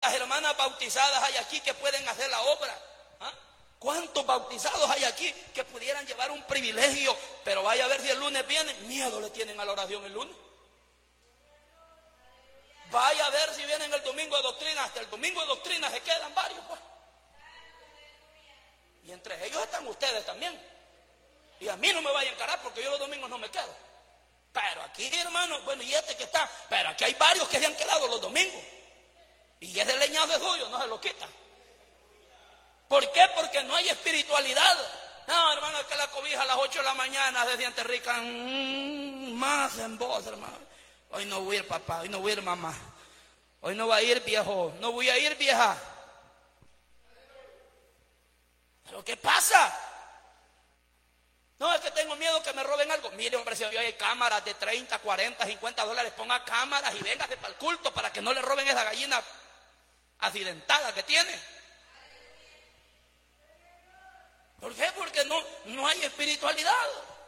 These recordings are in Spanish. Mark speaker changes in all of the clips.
Speaker 1: ¿Cuántas hermanas bautizadas hay aquí que pueden hacer la obra? ¿Ah? ¿Cuántos bautizados hay aquí que pudieran llevar un privilegio? Pero vaya a ver si el lunes vienen. Miedo le tienen a la oración el lunes. Vaya a ver si vienen el domingo de doctrina. Hasta el domingo de doctrina se quedan varios, pues. Y entre ellos están ustedes también. Y a mí no me vaya a encarar porque yo los domingos no me quedo. Pero aquí, hermano, bueno, y este que está, pero aquí hay varios que se han quedado los domingos. Y ese leñado es suyo, no se lo quita. ¿Por qué? Porque no hay espiritualidad. No, hermano, es que la cobija a las 8 de la mañana se siente rica. Más en voz, hermano. Hoy no voy a ir, papá, hoy no voy a ir, mamá. Hoy no va a ir, viejo, no voy a ir, vieja. ¿Pero qué pasa? No, es que tengo miedo que me roben algo. Mire, hombre, si hoy hay cámaras de 30, 40, 50 dólares, ponga cámaras y véngase para el culto para que no le roben esa gallina accidentada que tiene. ¿Por qué? Porque no hay espiritualidad.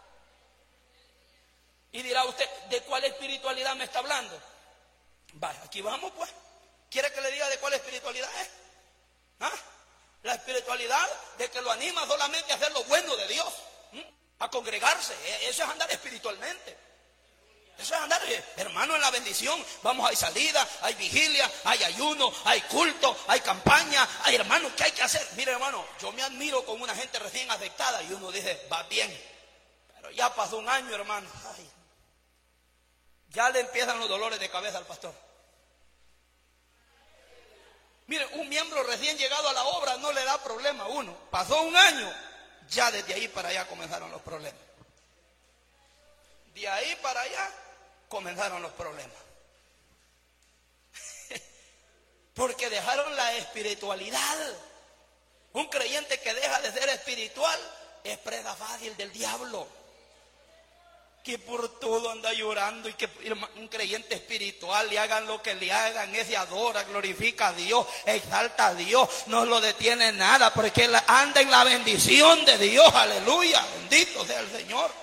Speaker 1: Y dirá usted, ¿de cuál espiritualidad me está hablando? Vaya, aquí vamos pues. ¿Quiere que le diga de cuál espiritualidad es? ¿Ah? La espiritualidad de que lo anima solamente a hacer lo bueno de Dios. A congregarse, eso es andar espiritualmente. Eso es andar, hermano, en la bendición. Vamos, hay salida, hay vigilia, hay ayuno, hay culto, hay campaña. Hay, hermano, ¿qué hay que hacer? Mire, hermano, yo me admiro con una gente recién afectada y uno dice, va bien. Pero ya pasó un año, hermano. Ay, ya le empiezan los dolores de cabeza al pastor. Mire, un miembro recién llegado a la obra no le da problema a uno. Pasó un año. Ya desde ahí para allá comenzaron los problemas. De ahí para allá comenzaron los problemas. Porque dejaron la espiritualidad. Un creyente que deja de ser espiritual es presa fácil del diablo. Que por todo anda llorando y que un creyente espiritual le hagan lo que le hagan, ese adora, glorifica a Dios, exalta a Dios, no lo detiene nada porque él anda en la bendición de Dios, aleluya, bendito sea el Señor.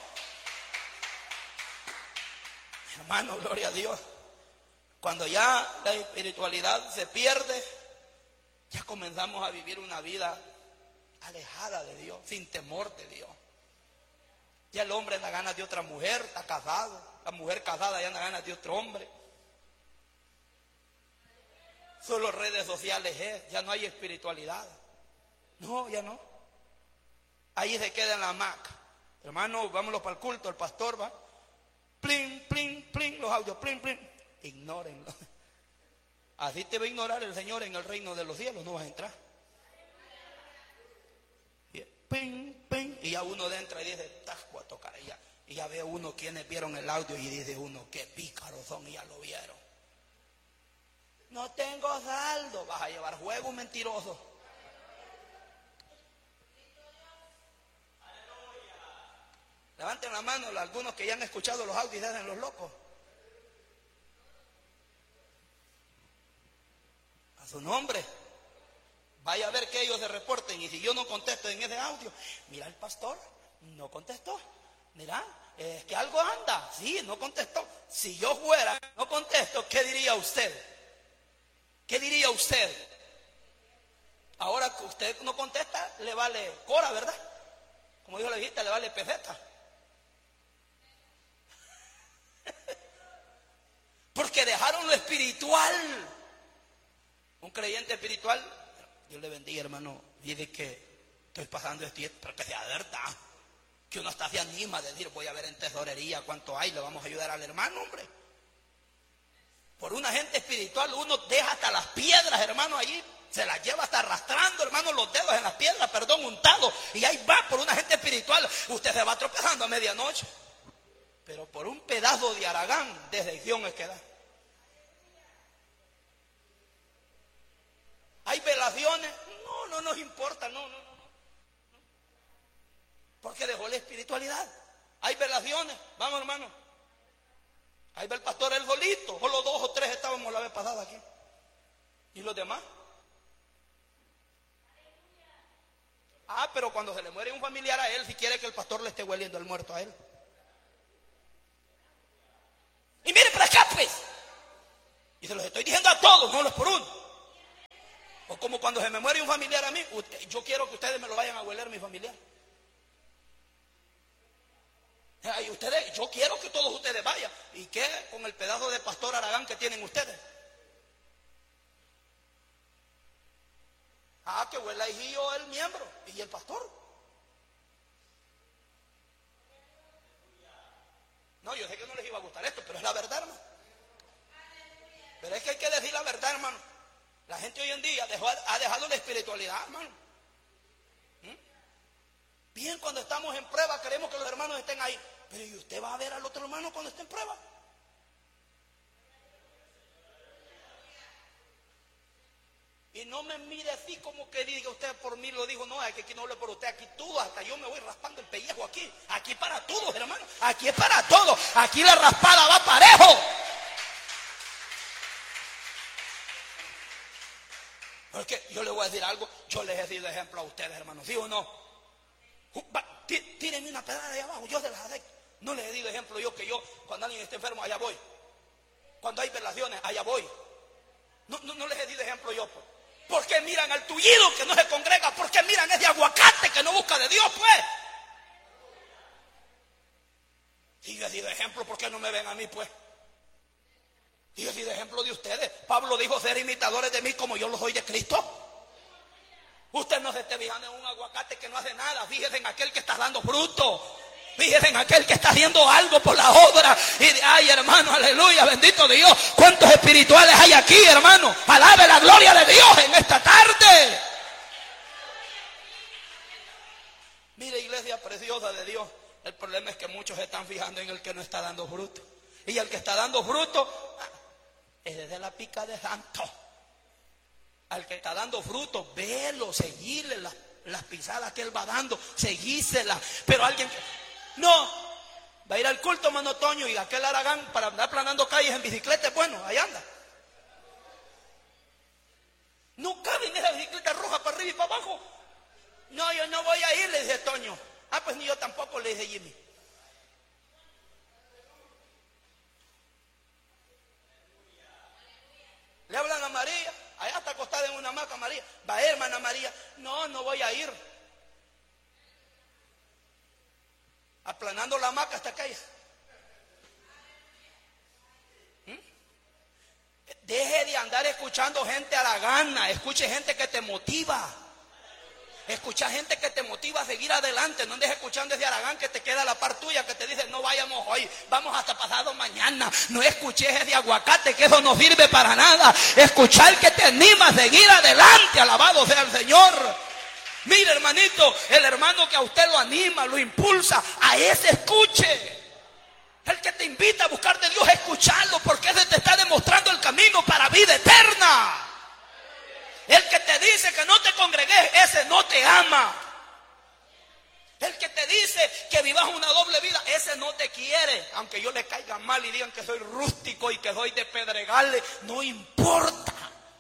Speaker 1: Hermano, gloria a Dios. Cuando ya la espiritualidad se pierde, ya comenzamos a vivir una vida alejada de Dios, sin temor de Dios. Ya el hombre da ganas de otra mujer, está casado. La mujer casada ya da ganas de otro hombre. Solo redes sociales ya no hay espiritualidad. No, ya no. Ahí se queda en la hamaca. Hermano, vámonos para el culto, el pastor va. Plin, plin, plin, los audios, plin, plin. Ignórenlo. Así te va a ignorar el Señor en el reino de los cielos, no vas a entrar. Ping, ping, y ya uno entra y dice, tajo a tocar ella. Y ya ve uno quienes vieron el audio y dice uno, qué pícaros son y ya lo vieron. No tengo saldo, vas a llevar juego mentiroso. Levanten la mano algunos que ya han escuchado los audios y se hacen los locos. A su nombre. Vaya a ver que ellos se reporten y si yo no contesto en ese audio, mira el pastor, no contestó, mira, es que algo anda, sí, no contestó. Si yo fuera, no contesto, ¿qué diría usted? ¿Qué diría usted? Ahora que usted no contesta, le vale cora, ¿verdad? Como dijo la viejita, le vale peseta. Porque dejaron lo espiritual. Un creyente espiritual, Dios le bendiga, hermano, dice que estoy pasando esto, pero que sea verdad, que uno hasta se anima a decir, voy a ver en tesorería cuánto hay, le vamos a ayudar al hermano, hombre. Por una gente espiritual uno deja hasta las piedras, hermano, allí, se las lleva hasta arrastrando, hermano, los dedos en las piedras, untados, y ahí va por una gente espiritual, usted se va tropezando a medianoche, pero por un pedazo de haragán, de sección es que da. ¿Hay velaciones? No nos importa, no. Porque dejó la espiritualidad. ¿Hay velaciones? Vamos, hermano. Ahí va el pastor el solito. Solo 2 o 3 estábamos la vez pasada aquí. ¿Y los demás? Pero cuando se le muere un familiar a él, si quiere que el pastor le esté hueliendo el muerto a él. Y miren para acá, pues. Y se los estoy diciendo a todos, no los por uno. como cuando se me muere un familiar a mí, yo quiero que ustedes me lo vayan a hueler, mi familiar. Y ustedes, yo quiero que todos ustedes vayan. ¿Y qué con el pedazo de pastor Aragán que tienen ustedes? Que huela hijío el miembro y el pastor. No, yo sé que no les iba a gustar esto, pero es la verdad, hermano. Pero es que hay que decir la verdad, hermano. La gente hoy en día ha dejado la espiritualidad, hermano. Bien, cuando estamos en prueba queremos que los hermanos estén ahí. Pero ¿y usted va a ver al otro hermano cuando esté en prueba? Y no me mire así como que diga usted por mí lo dijo. No, es que aquí no hablo por usted. Aquí todo, hasta yo me voy raspando el pellejo aquí. Aquí para todos, hermano. Aquí es para todos. Aquí la raspada va parejo. Porque yo le voy a decir algo. Yo les he dado ejemplo a ustedes, hermanos. ¿Sí o no? Tírenme una pedrada de abajo. Yo se las acepto. No les he dado ejemplo yo que yo, cuando alguien está enfermo, allá voy. Cuando hay velaciones, allá voy. No les he dado ejemplo yo, pues. ¿Por qué miran al tullido que no se congrega? ¿Por qué miran ese aguacate que no busca de Dios, pues? Y yo he sido ejemplo, ¿por qué no me ven a mí, pues? Y yo he sido ejemplo de ustedes. Pablo dijo, ser imitadores de mí como yo lo soy de Cristo. Usted no se esté fijando en un aguacate que no hace nada. Fíjese en aquel que está dando fruto. Fíjese en aquel que está haciendo algo por la obra. Y ay, hermano, aleluya, bendito Dios. ¿Cuántos espirituales hay aquí, hermano? Alabe la gloria de Dios en esta tarde. Mire, iglesia preciosa de Dios. El problema es que muchos se están fijando en el que no está dando fruto. Y el que está dando fruto es desde la pica de santo. Al que está dando fruto, velo, seguirle las pisadas que él va dando, seguíselas. Pero alguien que no va a ir al culto, mano Toño, y aquel Aragán para andar planando calles en bicicleta, bueno, ahí anda. No cabe en esa bicicleta roja para arriba y para abajo. No, yo no voy a ir, le dice Toño. Pues ni yo tampoco, le dice Jimmy. Le hablan a María, allá está acostada en una hamaca María. Va, hermana María, no voy a ir. Aplanando la hamaca hasta acá. Deje de andar escuchando gente aragana. Escuche gente que te motiva. Escucha gente que te motiva a seguir adelante. No andes escuchando ese Aragán que te queda a la par tuya, que te dice no vayamos hoy, vamos hasta pasado mañana. No escuches ese aguacate, que eso no sirve para nada. Escuchar que te anima a seguir adelante. Alabado sea el Señor. Mire, hermanito, el hermano que a usted lo anima, lo impulsa, a ese escuche. El que te invita a buscar de Dios, escucharlo, porque ese te está demostrando el camino para vida eterna. El que te dice que no te congregues, ese no te ama. El que te dice que vivas una doble vida, ese no te quiere. Aunque yo le caiga mal y digan que soy rústico y que soy de pedregales, no importa.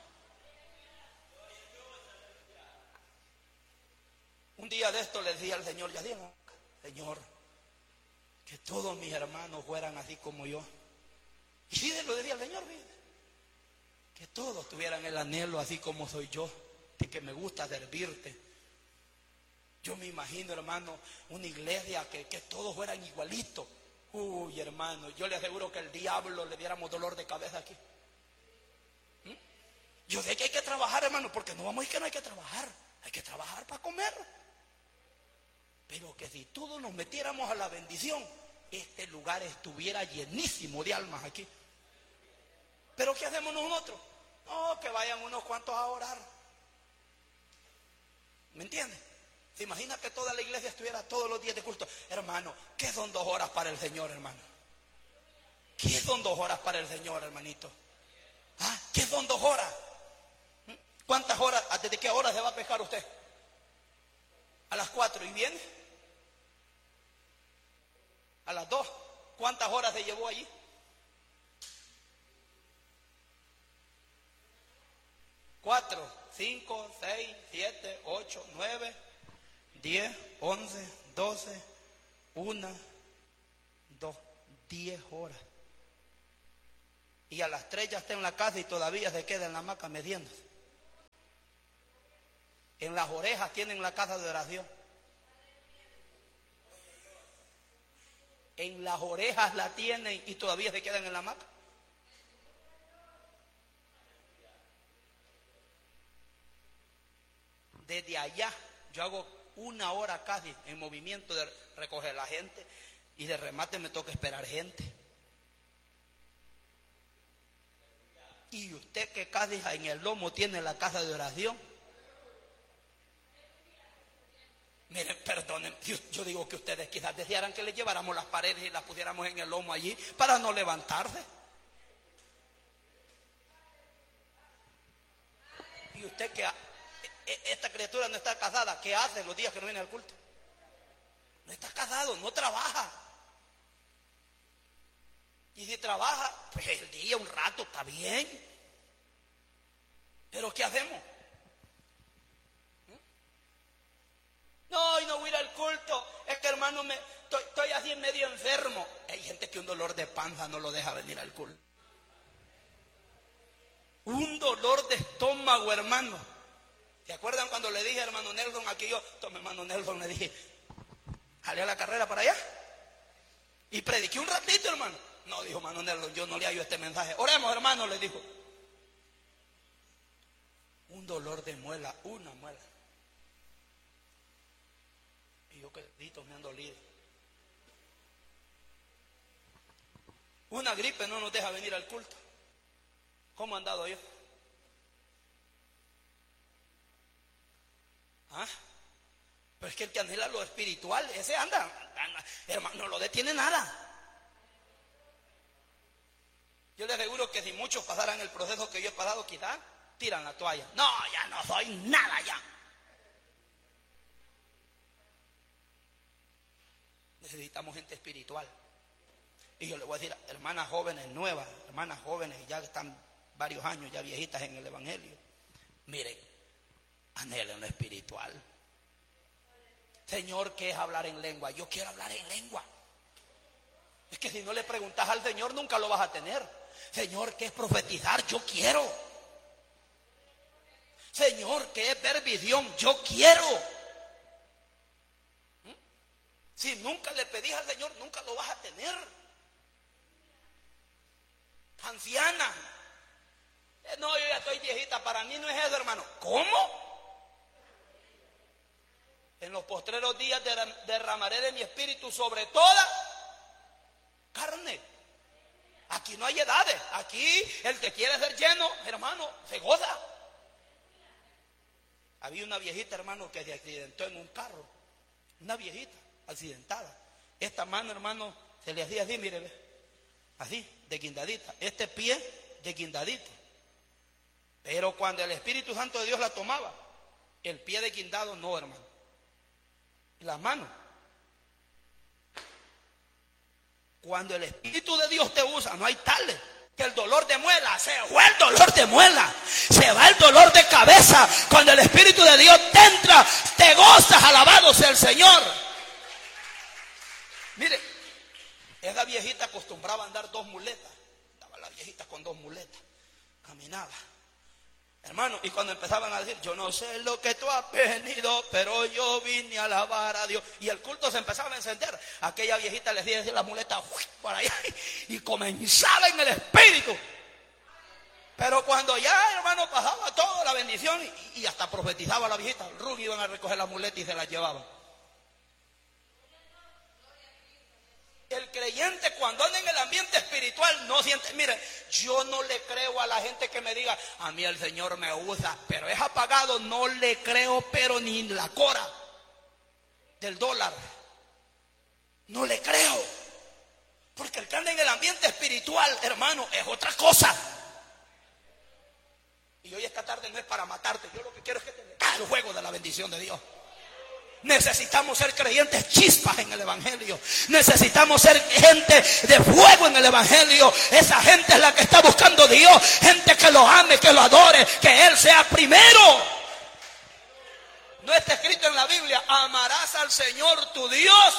Speaker 1: Un día de esto le dije al Señor, ya digo, Señor, que todos mis hermanos fueran así como yo. Y sí, lo decía al Señor, ¿sí? Que todos tuvieran el anhelo así como soy yo, de que me gusta servirte. Yo me imagino, hermano, una iglesia que todos fueran igualitos. Uy, hermano, yo le aseguro que el diablo le diéramos dolor de cabeza aquí. Yo sé que hay que trabajar, hermano, porque no vamos a decir que no hay que trabajar. Hay que trabajar para comer. Pero que si todos nos metiéramos a la bendición, este lugar estuviera llenísimo de almas aquí. ¿Pero qué hacemos nosotros? No, que vayan unos cuantos a orar. ¿Me entiendes? ¿Se imagina que toda la iglesia estuviera todos los días de culto? Hermano, ¿qué son 2 horas para el Señor, hermano? ¿Qué son 2 horas para el Señor, hermanito? ¿Qué son 2 horas? ¿Cuántas horas? ¿Desde qué hora se va a pescar usted? A las 4, ¿y viene? A las 2. ¿Cuántas horas se llevó allí? 4, 5, 6, 7, 8, 9, 10, 11, 12, 1, 2, 10 horas. Y a las 3 ya está en la casa y todavía se queda en la hamaca mediándose. En las orejas tienen la casa de oración. En las orejas la tienen y todavía se quedan en la hamaca. Desde allá yo hago 1 hora casi en movimiento de recoger la gente y de remate me toca esperar gente. Y usted que casi en el lomo tiene la casa de oración. Miren, perdonen, yo digo que ustedes quizás desearan que les lleváramos las paredes y las pusiéramos en el lomo allí para no levantarse. Y usted que esta criatura no está casada, ¿qué hace los días que no viene al culto? No está casado, no trabaja. Y si trabaja, pues el día, un rato, está bien. Pero ¿qué hacemos? No, y no voy a ir al culto. Es que hermano, estoy así medio enfermo. Hay gente que un dolor de panza no lo deja venir al culto. Un dolor de estómago, hermano. ¿Se acuerdan cuando le dije a hermano Nelson aquí yo? Tome, hermano Nelson, le dije, jalé a la carrera para allá. Y prediqué un ratito, hermano. No, dijo hermano Nelson, yo no le hallo este mensaje. Oremos, hermano, le dijo. Un dolor de muela, una muela. Y yo quedito me han dolido. Una gripe no nos deja venir al culto. ¿Cómo han dado yo? ¿Ah? Pero es que el que anhela lo espiritual, ese anda, hermano, no lo detiene nada. Yo les aseguro que si muchos pasaran el proceso que yo he pasado, quizás tiran la toalla. No, ya no soy nada ya. Necesitamos gente espiritual. Y yo le voy a decir, hermanas jóvenes nuevas, hermanas jóvenes ya que están varios años ya viejitas en el evangelio, miren, anhelen lo espiritual. Señor, ¿qué es hablar en lengua? Yo quiero hablar en lengua. Es que si no le preguntas al Señor nunca lo vas a tener. Señor, ¿qué es profetizar? Yo quiero. Señor, ¿qué es ver visión? Yo quiero. Si nunca le pedís al Señor, nunca lo vas a tener. Anciana. No, yo ya estoy viejita. Para mí no es eso, hermano. ¿Cómo? En los postreros días derramaré de mi espíritu sobre toda carne. Aquí no hay edades. Aquí el que quiere ser lleno, hermano, se goza. Había una viejita, hermano, que se accidentó en un carro. Una viejita accidentada. Esta mano, hermano, se le hacía así, mire, ve. Así, de guindadita. Este pie de guindadito. Pero cuando el Espíritu Santo de Dios la tomaba, el pie de guindado no, hermano. Las manos. Cuando el Espíritu de Dios te usa, no hay tales. Que el dolor de muela, se fue el dolor de muela, se va el dolor de cabeza. Cuando el Espíritu de Dios te entra, te gozas, alabado sea el Señor. Mire, esa viejita acostumbraba a andar 2 muletas. Estaba la viejita con 2 muletas, caminaba. Hermano, y cuando empezaban a decir, yo no sé lo que tú has venido, pero yo vine a alabar a Dios. Y el culto se empezaba a encender. Aquella viejita les decía la muleta por allá y comenzaba en el espíritu. Pero cuando ya, hermano, pasaba toda la bendición y hasta profetizaba la viejita, iban a recoger la muleta y se la llevaban. El creyente cuando anda en el ambiente espiritual no siente, mire, yo no le creo a la gente que me diga, a mí el Señor me usa, pero es apagado, no le creo, pero ni la cora del dólar. No le creo. Porque el que anda en el ambiente espiritual, hermano, es otra cosa. Y hoy esta tarde no es para matarte, yo lo que quiero es que te metas el juego de la bendición de Dios. Necesitamos ser creyentes chispas en el evangelio. Necesitamos ser gente de fuego en el evangelio. Esa gente es la que está buscando a Dios. Gente que lo ame, que lo adore, que Él sea primero. No está escrito en la Biblia, amarás al Señor tu Dios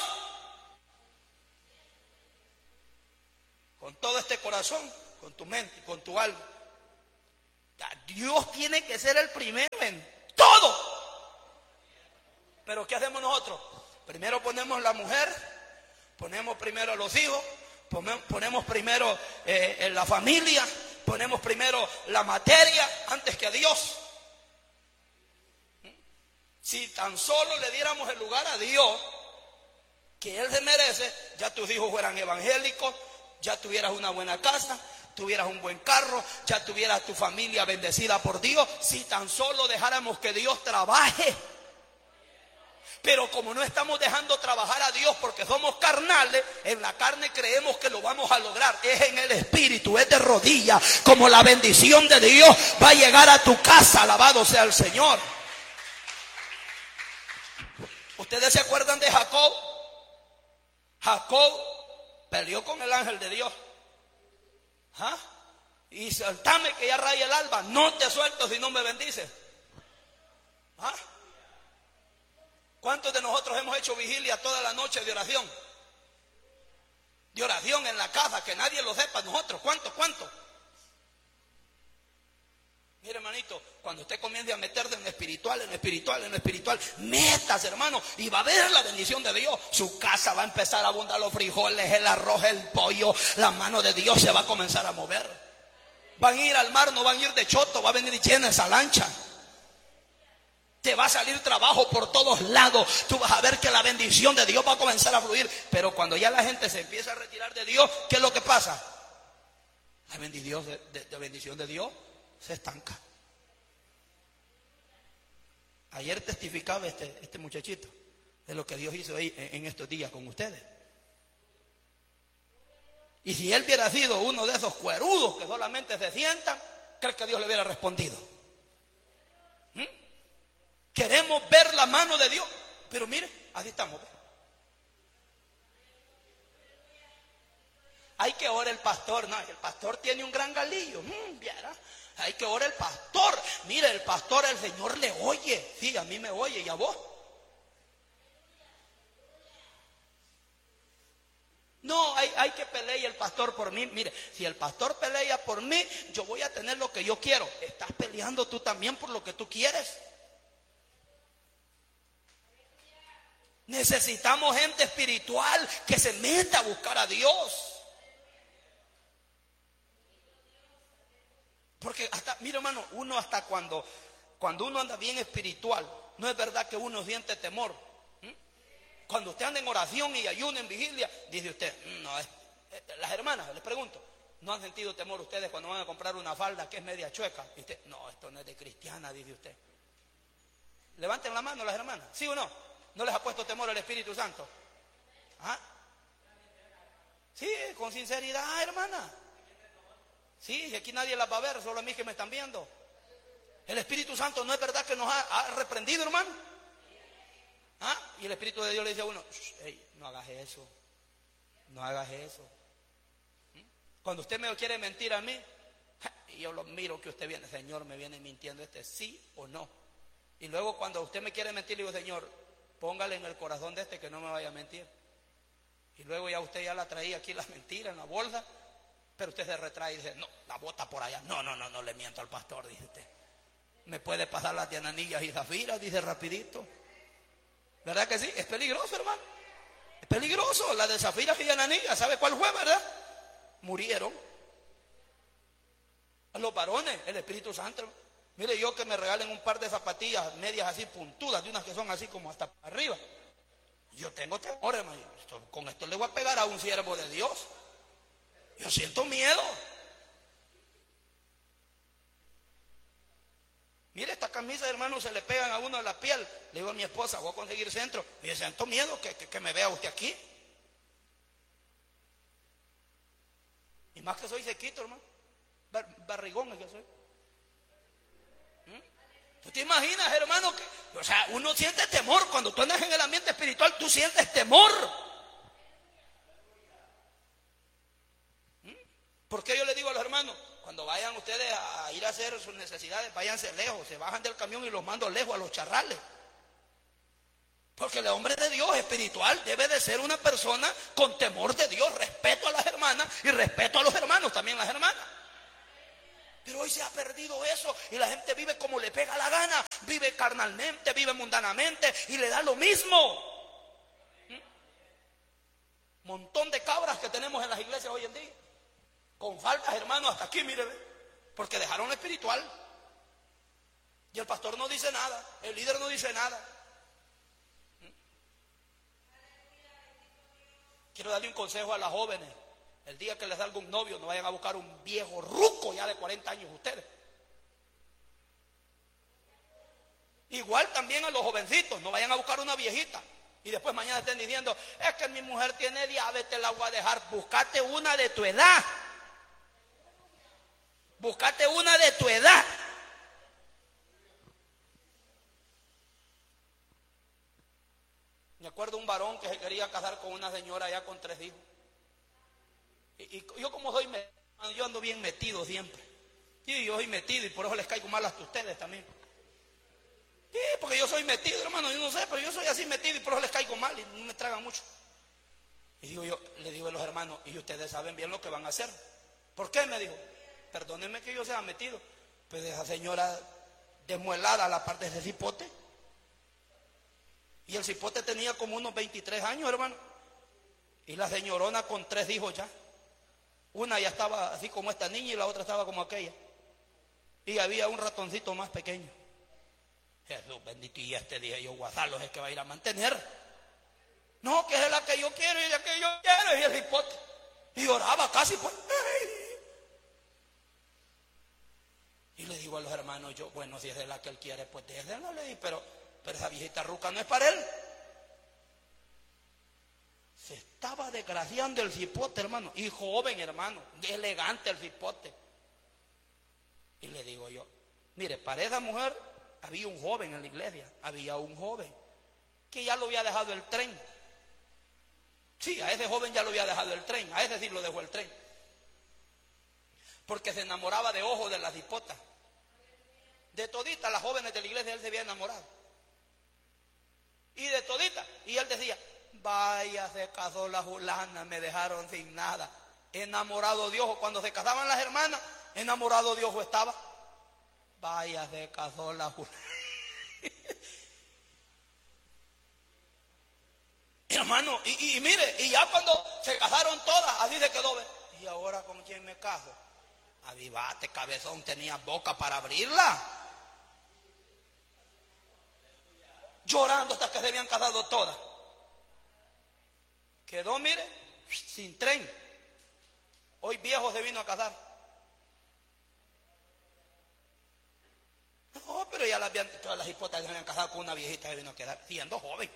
Speaker 1: con todo este corazón, con tu mente, con tu alma. Dios tiene que ser el primero en todo. Pero ¿qué hacemos nosotros? Primero ponemos la mujer, ponemos primero a los hijos, ponemos primero la familia, ponemos primero la materia antes que a Dios. Si tan solo le diéramos el lugar a Dios que Él se merece, ya tus hijos fueran evangélicos, ya tuvieras una buena casa, tuvieras un buen carro, ya tuvieras tu familia bendecida por Dios. Si tan solo dejáramos que Dios trabaje. Pero como no estamos dejando trabajar a Dios porque somos carnales, en la carne creemos que lo vamos a lograr. Es en el espíritu, es de rodillas. Como la bendición de Dios va a llegar a tu casa, alabado sea el Señor. ¿Ustedes se acuerdan de Jacob? Jacob peleó con el ángel de Dios. ¿Ah? Y soltame que ya raya el alba. No te suelto si no me bendices. ¿Ah? ¿Cuántos de nosotros hemos hecho vigilia toda la noche de oración? De oración en la casa, que nadie lo sepa. Nosotros, ¿cuántos? Mire, hermanito, cuando usted comience a meterse en lo espiritual, métase, hermano, y va a ver la bendición de Dios. Su casa va a empezar a abundar los frijoles, el arroz, el pollo. La mano de Dios se va a comenzar a mover. Van a ir al mar, no van a ir de choto, va a venir llena esa lancha. Te va a salir trabajo por todos lados. Tú vas a ver que la bendición de Dios va a comenzar a fluir. Pero cuando ya la gente se empieza a retirar de Dios, ¿qué es lo que pasa? La bendición de Dios se estanca. Ayer testificaba este muchachito de lo que Dios hizo ahí en estos días con ustedes. Y si él hubiera sido uno de esos cuerudos que solamente se sientan, ¿cree que Dios le hubiera respondido? Queremos ver la mano de Dios. Pero mire, así estamos. Hay que orar el pastor. No, el pastor tiene un gran galillo. ¿Viera? Hay que orar el pastor. Mire, el pastor, el Señor le oye. Sí, a mí me oye, ¿y a vos? No, hay que pelear el pastor por mí. Mire, si el pastor pelea por mí, yo voy a tener lo que yo quiero. Estás peleando tú también por lo que tú quieres. Necesitamos gente espiritual que se meta a buscar a Dios. Porque hasta, mira, hermano, uno hasta cuando uno anda bien espiritual, no es verdad que uno siente temor. Cuando usted anda en oración y ayuno en vigilia, dice usted, no, las hermanas, les pregunto, ¿no han sentido temor ustedes cuando van a comprar una falda que es media chueca? Y usted, no, esto no es de cristiana, dice usted. Levanten la mano las hermanas, ¿sí o no? ¿No les ha puesto temor al Espíritu Santo? ¿Ah? Sí, con sinceridad, hermana. Sí, aquí nadie las va a ver, solo a mí que me están viendo. El Espíritu Santo no es verdad que nos ha reprendido, hermano. ¿Ah? Y el Espíritu de Dios le dice a uno, hey, no hagas eso. No hagas eso. Cuando usted me quiere mentir a mí, y yo lo miro que usted viene, Señor, me viene mintiendo sí o no. Y luego cuando usted me quiere mentir, le digo, Señor, póngale en el corazón de que no me vaya a mentir. Y luego ya usted ya la traía aquí la mentira en la bolsa, pero usted se retrae y dice, no, la bota por allá. No le miento al pastor, dice usted. Me puede pasar las de Ananillas y Zafiras, dice rapidito. ¿Verdad que sí? Es peligroso, hermano. Es peligroso. La de Zafiras y de Ananillas, ¿sabe cuál fue, verdad? Murieron. A los varones, el Espíritu Santo. Mire, yo que me regalen un par de zapatillas medias así puntudas, de unas que son así como hasta arriba. Yo tengo temor, hermano. Con esto le voy a pegar a un siervo de Dios. Yo siento miedo. Mire, esta camisa, hermano, se le pegan a uno a la piel. Le digo a mi esposa, voy a conseguir centro. Y yo siento miedo que me vea usted aquí. Y más que soy sequito, hermano. Barrigón es que soy. ¿Tú te imaginas, hermano? O sea, uno siente temor. Cuando tú andas en el ambiente espiritual, tú sientes temor. ¿Por qué yo le digo a los hermanos? Cuando vayan ustedes a ir a hacer sus necesidades, váyanse lejos. Se bajan del camión y los mando lejos a los charrales. Porque el hombre de Dios espiritual debe de ser una persona con temor de Dios. Respeto a las hermanas y respeto a los hermanos, también las hermanas. Pero hoy se ha perdido eso y la gente vive como le pega la gana, vive carnalmente, vive mundanamente y le da lo mismo. Montón de cabras que tenemos en las iglesias hoy en día, con faltas, hermanos, hasta aquí, mire, porque dejaron lo espiritual. Y el pastor no dice nada, el líder no dice nada. Quiero darle un consejo a las jóvenes. El día que les salga un novio, no vayan a buscar un viejo ruco ya de 40 años ustedes. Igual también a los jovencitos, no vayan a buscar una viejita y después mañana estén diciendo, es que mi mujer tiene diabetes, la voy a dejar. Buscate una de tu edad. Buscate una de tu edad. Me acuerdo un varón que se quería casar con una señora ya con 3 hijos. Y yo como soy, yo ando bien metido siempre. Sí, yo soy metido y por eso les caigo mal hasta ustedes también. Sí, porque yo soy metido, hermano, yo no sé, pero yo soy así metido y por eso les caigo mal y no me tragan mucho. Y digo yo, le digo a los hermanos, y ustedes saben bien lo que van a hacer. ¿Por qué? Me dijo, perdónenme que yo sea metido, pues esa señora desmuelada a la parte de ese cipote. Y el cipote tenía como unos 23 años, hermano. Y la señorona con 3 hijos ya. Una ya estaba así como esta niña y la otra estaba como aquella. Y había un ratoncito más pequeño. Jesús bendito, y dije yo, Guasalos es que va a ir a mantener. No, que es la que yo quiero y la que yo quiero, y el cipote. Y oraba casi, pues. Y le digo a los hermanos, yo, bueno, si es de la que él quiere, pues déjenla, le dije, pero esa viejita ruca no es para él. Se estaba desgraciando el cipote, hermano, y joven, hermano, elegante el cipote. Y le digo yo, mire, para esa mujer había un joven en la iglesia, había un joven que ya lo había dejado el tren. Sí, a ese joven ya lo había dejado el tren, a ese sí lo dejó el tren. Porque se enamoraba de ojos de la cipota. De toditas las jóvenes de la iglesia él se había enamorado. Y de todita, y él decía, vaya, se casó la fulana, me dejaron sin nada. Enamorado de ojo, cuando se casaban las hermanas, enamorado de ojo estaba. Vaya, se casó la fulana. Hermano, y mire, y ya cuando se casaron todas, así se quedó. ¿Y ahora con quién me caso? Avivate, cabezón, tenía boca para abrirla. Llorando hasta que se habían casado todas. Quedó, mire, sin tren. Hoy viejo se vino a casar. No, pero ya todas las hipotas se habían casado con una viejita que vino a quedar siendo joven.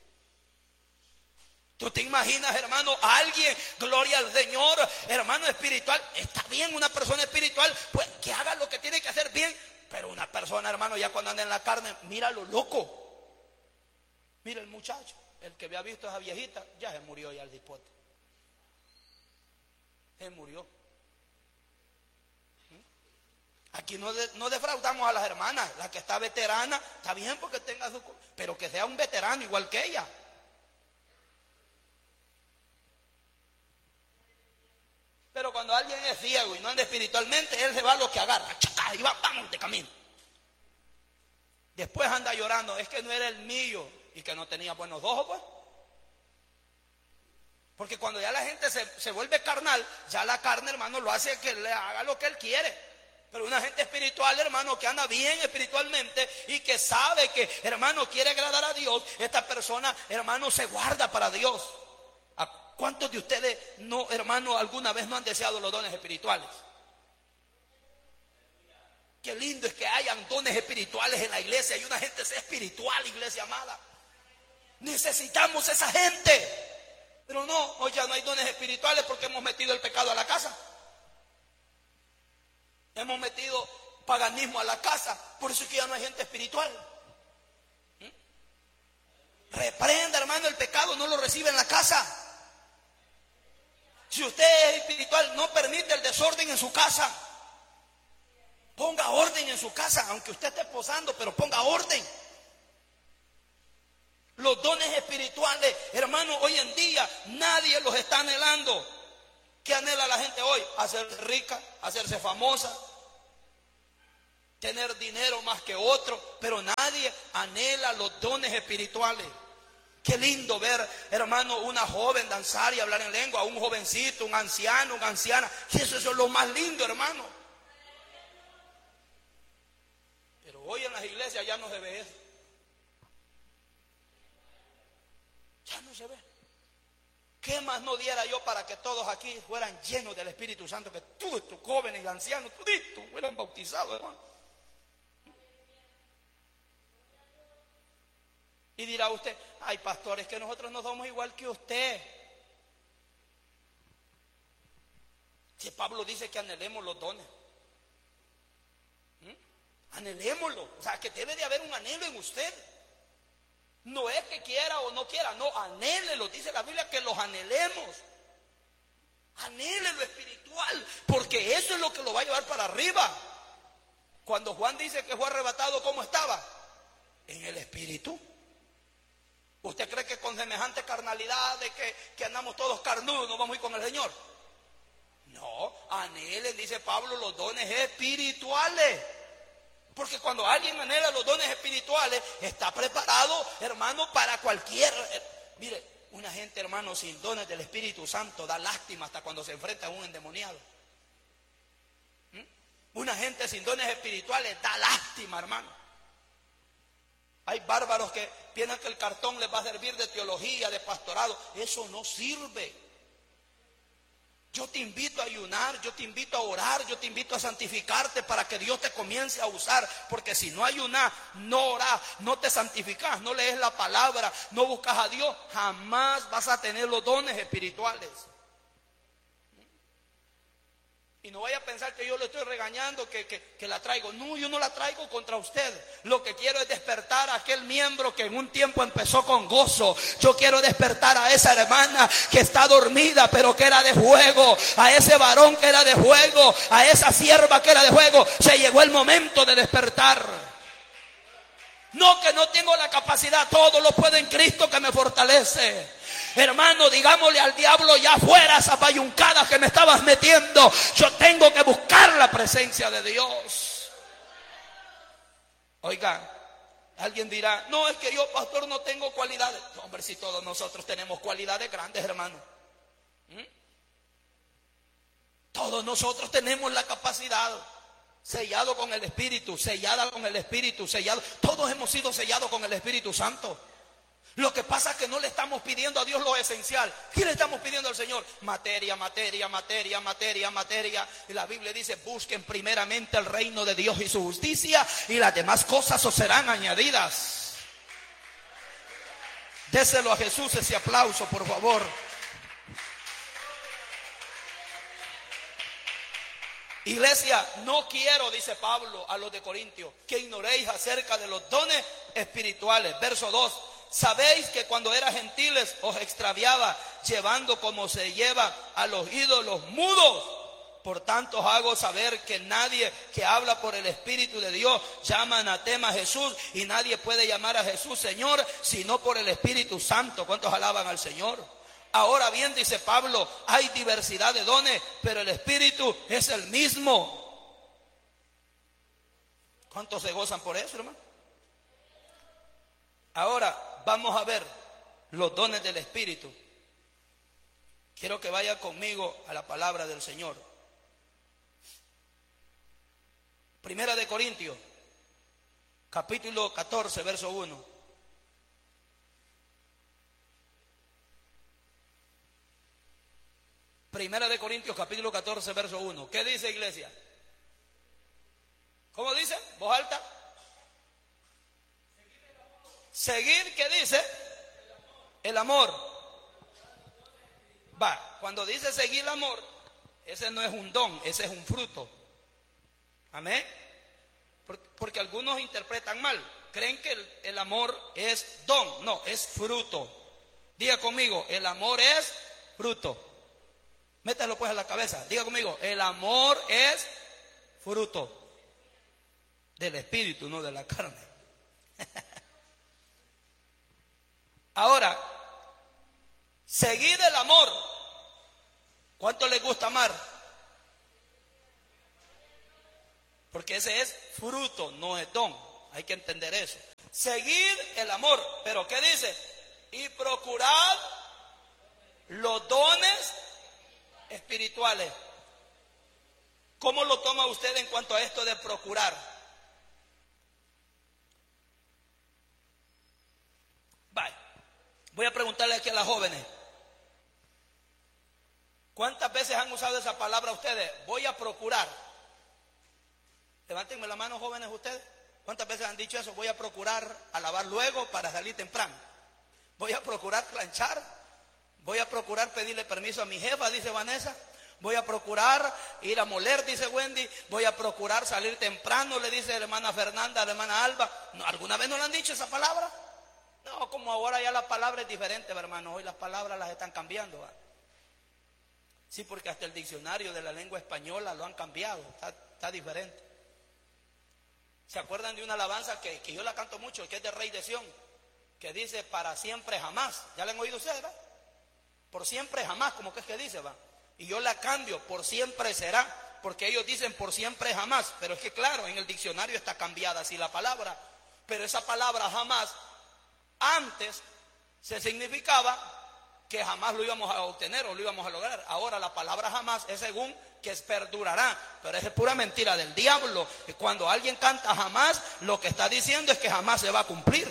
Speaker 1: ¿Tú te imaginas, hermano, a alguien, gloria al Señor, hermano espiritual? Está bien una persona espiritual, pues que haga lo que tiene que hacer bien. Pero una persona, hermano, ya cuando anda en la carne, míralo loco. Mira el muchacho, el que había visto a esa viejita, ya se murió ya el cipote. Se murió. Aquí no defraudamos a las hermanas. La que está veterana, está bien porque tenga su... Pero que sea un veterano igual que ella. Pero cuando alguien es ciego y no anda espiritualmente, él se va a lo que agarra. ¡Chaca! Y vamos de camino. Después anda llorando, es que no era el mío. Y que no tenía buenos ojos, pues. Porque cuando ya la gente se vuelve carnal, ya la carne, hermano, lo hace que le haga lo que él quiere. Pero una gente espiritual, hermano, que anda bien espiritualmente y que sabe que, hermano, quiere agradar a Dios, esta persona, hermano, se guarda para Dios. ¿A cuántos de ustedes, no, hermano, alguna vez no han deseado los dones espirituales? Qué lindo es que hayan dones espirituales en la iglesia y una gente sea espiritual, iglesia amada. Necesitamos esa gente. Pero no, hoy ya no hay dones espirituales porque hemos metido el pecado a la casa. Hemos metido paganismo a la casa. Por eso es que ya no hay gente espiritual. Reprenda, hermano, el pecado, no lo recibe en la casa. Si usted es espiritual, no permite el desorden en su casa. Ponga orden en su casa, aunque usted esté posando, pero ponga orden. Los dones espirituales, hermano, hoy en día nadie los está anhelando. ¿Qué anhela la gente hoy? Hacerse rica, hacerse famosa, tener dinero más que otro, pero nadie anhela los dones espirituales. Qué lindo ver, hermano, una joven danzar y hablar en lengua, un jovencito, un anciano, una anciana. Eso es lo más lindo, hermano. Pero hoy en las iglesias ya no se ve eso. Ya no se ve. ¿Qué más no diera yo para que todos aquí fueran llenos del Espíritu Santo? Que todos estos jóvenes y ancianos, toditos, fueran bautizados, hermano. Y dirá usted, ay, pastor, es que nosotros no somos igual que usted. Si Pablo dice que anhelemos los dones. Anhelémoslo. O sea, que debe de haber un anhelo en usted. No es que quiera o no quiera, no, anhélelo. Dice la Biblia que los anhelemos. Anhele lo espiritual, porque eso es lo que lo va a llevar para arriba. Cuando Juan dice que fue arrebatado, ¿cómo estaba? En el espíritu. ¿Usted cree que con semejante carnalidad de que andamos todos carnudos nos vamos a ir con el Señor? No, anhelen, dice Pablo, los dones espirituales. Porque cuando alguien anhela los dones espirituales, está preparado, hermano, para cualquier... Mire, una gente, hermano, sin dones del Espíritu Santo da lástima hasta cuando se enfrenta a un endemoniado. Una gente sin dones espirituales da lástima, hermano. Hay bárbaros que piensan que el cartón les va a servir de teología, de pastorado. Eso no sirve. Yo te invito a ayunar, yo te invito a orar, yo te invito a santificarte para que Dios te comience a usar. Porque si no ayunas, no orás, no te santificás, no lees la palabra, no buscas a Dios, jamás vas a tener los dones espirituales. Y no vaya a pensar que yo le estoy regañando, que la traigo. No, yo no la traigo contra usted. Lo que quiero es despertar a aquel miembro que en un tiempo empezó con gozo. Yo quiero despertar a esa hermana que está dormida, pero que era de fuego. A ese varón que era de fuego. A esa sierva que era de fuego. Se llegó el momento de despertar. No, que no tengo la capacidad. Todo lo puedo en Cristo que me fortalece. Hermano, digámosle al diablo, ya fuera esa payuncada que me estabas metiendo. Yo tengo que buscar la presencia de Dios. Oiga, alguien dirá, no, es que yo, pastor, no tengo cualidades. No, hombre, si todos nosotros tenemos cualidades grandes, hermano. Todos nosotros tenemos la capacidad. Sellado con el Espíritu, sellada con el Espíritu, sellado. Todos hemos sido sellados con el Espíritu Santo. Lo que pasa es que no le estamos pidiendo a Dios lo esencial. ¿Qué le estamos pidiendo al Señor? Materia, materia, materia, materia, materia. Y la Biblia dice, busquen primeramente el reino de Dios y su justicia, y las demás cosas os serán añadidas. Déselo a Jesús ese aplauso, por favor. Iglesia, no quiero, dice Pablo a los de Corintios, que ignoréis acerca de los dones espirituales. Verso 2. Sabéis que cuando eras gentiles os extraviaba, llevando como se lleva a los ídolos mudos. Por tanto os hago saber que nadie que habla por el Espíritu de Dios llama anatema a Jesús, y nadie puede llamar a Jesús Señor sino por el Espíritu Santo. ¿Cuántos alaban al Señor? Ahora bien, dice Pablo, hay diversidad de dones, pero el Espíritu es el mismo. ¿Cuántos se gozan por eso, hermano? Ahora vamos a ver los dones del Espíritu. Quiero que vaya conmigo a la palabra del Señor. Primera de Corintios, capítulo 14, verso 1. Primera de Corintios, capítulo 14, verso 1. ¿Qué dice, iglesia? ¿Cómo dice? ¿Voz alta? Seguir, ¿qué dice? El amor. Va, cuando dice seguir el amor, ese no es un don, ese es un fruto. Amén. Porque algunos interpretan mal. Creen que el amor es don. No, es fruto. Diga conmigo, el amor es fruto. Métalo pues a la cabeza. Diga conmigo, el amor es fruto del Espíritu, no de la carne. Ahora, seguid el amor. ¿Cuánto les gusta amar? Porque ese es fruto, no es don. Hay que entender eso. Seguid el amor. Pero ¿qué dice? Y procurad los dones espirituales. ¿Cómo lo toma usted en cuanto a esto de procurar? Vaya, voy a preguntarle aquí a las jóvenes. ¿Cuántas veces han usado esa palabra ustedes? Voy a procurar. Levántenme la mano, jóvenes, ustedes. ¿Cuántas veces han dicho eso? Voy a procurar a lavar luego para salir temprano. Voy a procurar planchar. Voy a procurar pedirle permiso a mi jefa, dice Vanessa. Voy a procurar ir a moler, dice Wendy. Voy a procurar salir temprano, le dice la hermana Fernanda, la hermana Alba. No, ¿alguna vez no le han dicho esa palabra? No, como ahora ya la palabra es diferente, hermano. Hoy las palabras las están cambiando, ¿va? Sí, porque hasta el diccionario de la lengua española lo han cambiado. Está diferente. ¿Se acuerdan de una alabanza que yo la canto mucho, que es de Rey de Sión? Que dice, para siempre jamás. ¿Ya la han oído ustedes, va? Por siempre jamás, como que es que dice, va. Y yo la cambio, por siempre será. Porque ellos dicen por siempre jamás. Pero es que claro, en el diccionario está cambiada así la palabra. Pero esa palabra jamás, antes se significaba que jamás lo íbamos a obtener o lo íbamos a lograr. Ahora la palabra jamás es según que es perdurará, pero es pura mentira del diablo. Y cuando alguien canta jamás, lo que está diciendo es que jamás se va a cumplir.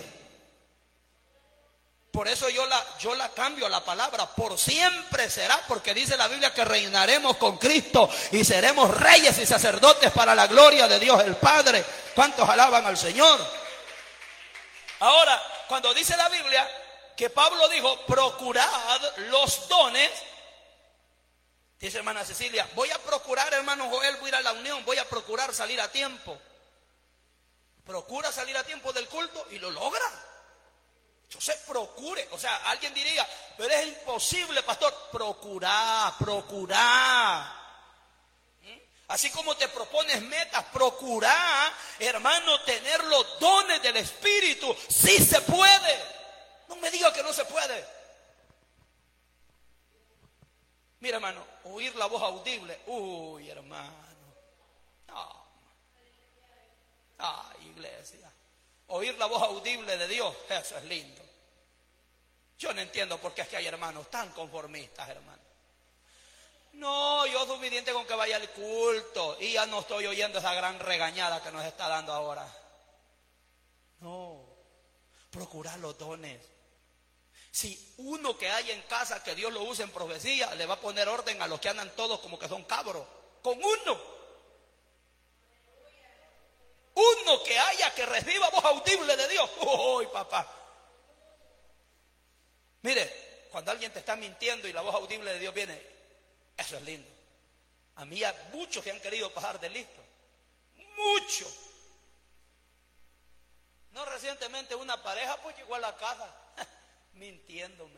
Speaker 1: Por eso yo la cambio la palabra, por siempre será, porque dice la Biblia que reinaremos con Cristo y seremos reyes y sacerdotes para la gloria de Dios el Padre. ¿Cuántos alaban al Señor? Ahora, cuando dice la Biblia que Pablo dijo, procurad los dones, dice hermana Cecilia, voy a procurar, hermano Joel, voy a ir a la unión, voy a procurar salir a tiempo. Procura salir a tiempo del culto y lo logra. Entonces procure, o sea, alguien diría, pero es imposible, pastor. Procura. Así como te propones metas, procura, hermano, tener los dones del Espíritu. Sí se puede. No me diga que no se puede. Mira, hermano, oír la voz audible. Uy, hermano. No. Ay, iglesia. Oír la voz audible de Dios, eso es lindo. Yo no entiendo por qué es que hay hermanos tan conformistas, hermano. No, yo soy suficiente con que vaya al culto y ya no estoy oyendo esa gran regañada que nos está dando ahora. No, procurar los dones. Si uno que hay en casa que Dios lo use en profecía, le va a poner orden a los que andan todos como que son cabros. Con uno que haya que reciba voz audible de Dios. ¡Uy, papá! Mire, cuando alguien te está mintiendo y la voz audible de Dios viene, eso es lindo. A mí hay muchos que han querido pasar de listo. Muchos. No, recientemente una pareja pues llegó a la casa mintiéndome.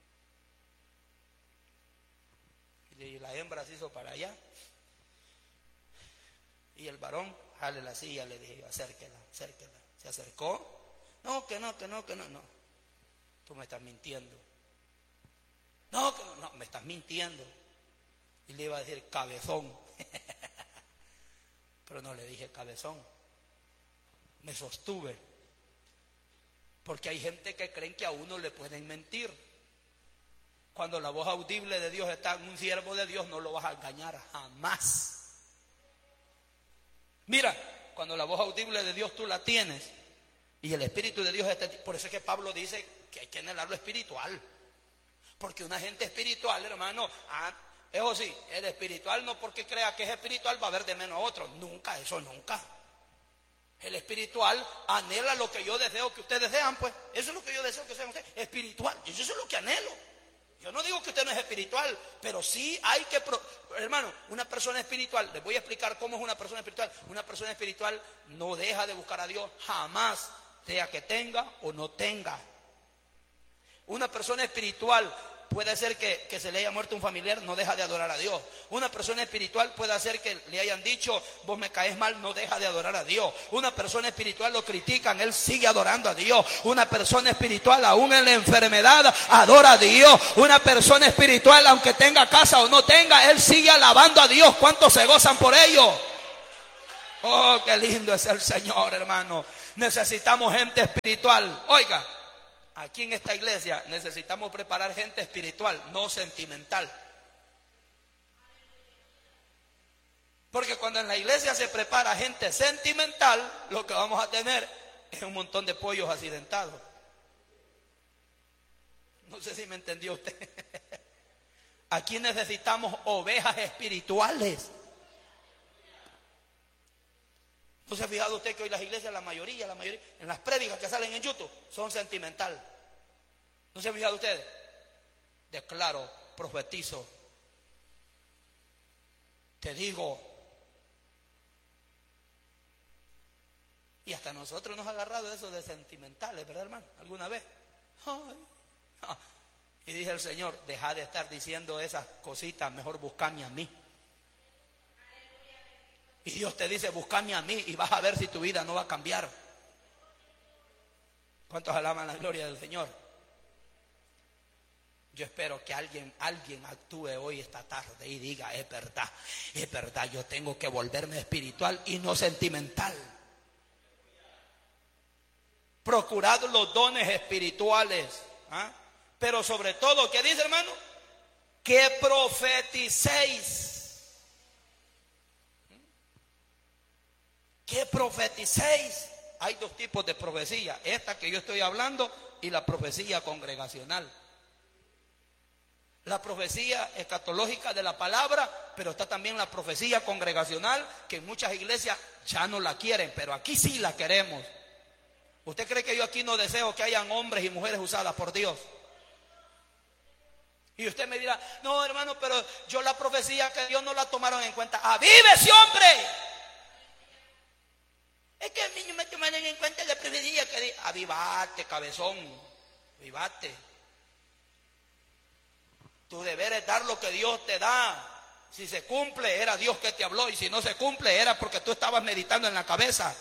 Speaker 1: Y la hembra se hizo para allá. Y el varón, jale la silla, le dije yo, acérquela. Se acercó. No. Tú me estás mintiendo. No, me estás mintiendo. Y le iba a decir cabezón. Pero no le dije cabezón. Me sostuve. Porque hay gente que creen que a uno le pueden mentir. Cuando la voz audible de Dios está en un siervo de Dios, no lo vas a engañar jamás. Mira, cuando la voz audible de Dios tú la tienes y el Espíritu de Dios está, por eso es que Pablo dice que hay que anhelar lo espiritual. Porque una gente espiritual, hermano, eso sí, el espiritual no porque crea que es espiritual va a ver de menos a otro. Nunca, eso nunca. El espiritual anhela lo que yo deseo que ustedes desean, pues. Eso es lo que yo deseo que sean ustedes. Espiritual, eso es lo que anhelo. Yo no digo que usted no es espiritual, pero sí hay que... Hermano, una persona espiritual, les voy a explicar cómo es una persona espiritual. Una persona espiritual no deja de buscar a Dios jamás, sea que tenga o no tenga. Una persona espiritual puede ser que se le haya muerto un familiar, no deja de adorar a Dios. Una persona espiritual puede hacer que le hayan dicho, vos me caes mal, no deja de adorar a Dios. Una persona espiritual lo critican, él sigue adorando a Dios. Una persona espiritual, aún en la enfermedad, adora a Dios. Una persona espiritual, aunque tenga casa o no tenga, él sigue alabando a Dios. ¿Cuántos se gozan por ello? Oh, qué lindo es el Señor, hermano. Necesitamos gente espiritual. Oiga, aquí en esta iglesia necesitamos preparar gente espiritual, no sentimental. Porque cuando en la iglesia se prepara gente sentimental, lo que vamos a tener es un montón de pollos accidentados. No sé si me entendió usted. Aquí necesitamos ovejas espirituales. ¿No se ha fijado usted que hoy las iglesias, la mayoría, en las prédicas que salen en YouTube, son sentimental? ¿No se ha fijado usted? Declaro, profetizo, te digo. Y hasta nosotros nos ha agarrado eso de sentimentales, ¿verdad, hermano? ¿Alguna vez? Ay. Y dije el Señor, deja de estar diciendo esas cositas, mejor buscame a mí. Y Dios te dice, buscame a mí y vas a ver si tu vida no va a cambiar. ¿Cuántos alaban la gloria del Señor? Yo espero que alguien actúe hoy esta tarde y diga, es verdad, yo tengo que volverme espiritual y no sentimental. Procurad los dones espirituales, ¿ah? Pero sobre todo, ¿qué dice, hermano? Que profeticéis. Que profeticéis. Hay dos tipos de profecía, esta que yo estoy hablando y la profecía congregacional. La profecía escatológica de la palabra, pero está también la profecía congregacional, que en muchas iglesias ya no la quieren, pero aquí sí la queremos. ¿Usted cree que yo aquí no deseo que hayan hombres y mujeres usadas por Dios? Y usted me dirá, no, hermano, pero yo la profecía que Dios no la tomaron en cuenta. ¡Avívese, hombre! Es que a mí no me tomaron en cuenta la profecía que dice, avivate, cabezón, avivate. Tu deber es dar lo que Dios te da. Si se cumple, era Dios que te habló, y si no se cumple, era porque tú estabas meditando en la cabeza.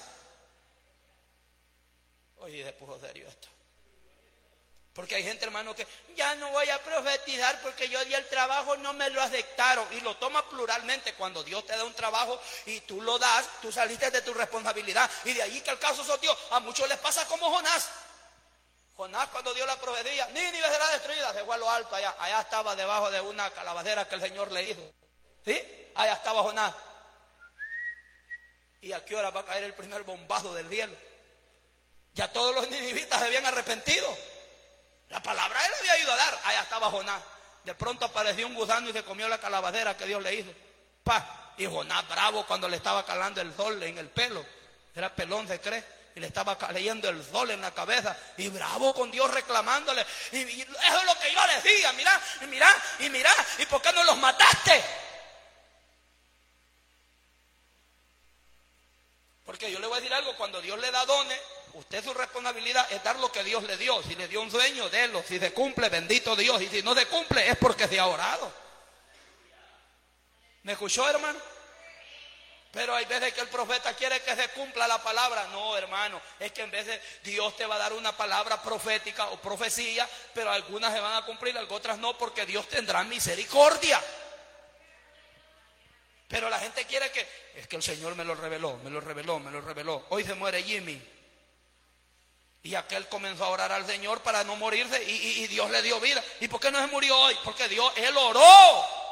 Speaker 1: Oye, se puso serio esto. Porque hay gente, hermano, que ya no voy a profetizar porque yo di el trabajo, no me lo aceptaron. Y lo toma pluralmente. Cuando Dios te da un trabajo y tú lo das, tú saliste de tu responsabilidad. Y de ahí que el caso sos Dios. A muchos les pasa como Jonás. Jonás, cuando dio la profecía, Nínive será destruida, se fue a lo alto allá. Allá estaba debajo de una calabacera que el Señor le hizo. ¿Sí? Allá estaba Jonás. ¿Y a qué hora va a caer el primer bombazo del cielo? Ya todos los ninivitas se habían arrepentido. La palabra él había ido a dar. Allá estaba Jonás. De pronto apareció un gusano y se comió la calabacera que Dios le hizo. Y Jonás bravo cuando le estaba calando el sol en el pelo. Era pelón, se cree. Y le estaba cayendo el sol en la cabeza. Y bravo con Dios reclamándole. Y eso es lo que yo decía. Mira. ¿Y por qué no los mataste? Porque yo le voy a decir algo. Cuando Dios le da dones, usted su responsabilidad es dar lo que Dios le dio. Si le dio un sueño, délo. Si se cumple, bendito Dios. Y si no se cumple, es porque se ha orado. ¿Me escuchó, hermano? Pero hay veces que el profeta quiere que se cumpla la palabra. No, hermano, es que en vez de Dios te va a dar una palabra profética o profecía, pero algunas se van a cumplir, otras no, porque Dios tendrá misericordia. Pero la gente quiere que, es que el Señor me lo reveló. Hoy se muere Jimmy. Y aquel comenzó a orar al Señor para no morirse y Dios le dio vida. ¿Y por qué no se murió hoy? Porque él oró.